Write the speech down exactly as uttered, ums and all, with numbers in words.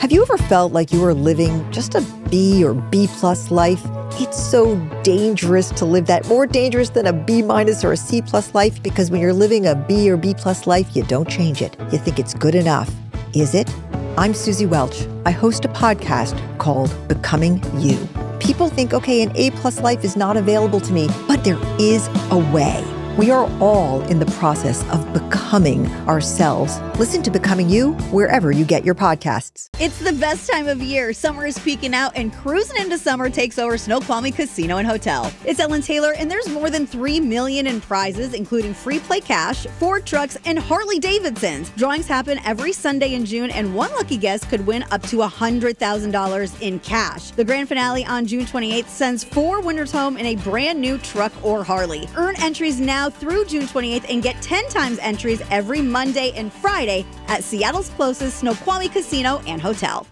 Have you ever felt like you were living just a B or B plus life? It's so dangerous to live that, more dangerous than a B minus or a C plus life, because when you're living a B or B plus life, you don't change it. You think it's good enough. Is it? I'm Susie Welch. I host a podcast called Becoming You. People think, okay, an A plus life is not available to me, but there is a way. We are all in the process of becoming ourselves. Listen to Becoming You wherever you get your podcasts. It's the best time of year. Summer is peaking out and cruising into summer takes over Snoqualmie Casino and Hotel. It's Ellen Taylor, and there's more than three million dollars in prizes, including free play cash, Ford trucks, and Harley Davidsons. Drawings happen every Sunday in June, and one lucky guest could win up to one hundred thousand dollars in cash. The grand finale on June twenty-eighth sends four winners home in a brand new truck or Harley. Earn entries now through June twenty-eighth and get ten times entries every Monday and Friday at Seattle's closest Snoqualmie Casino and Hotel.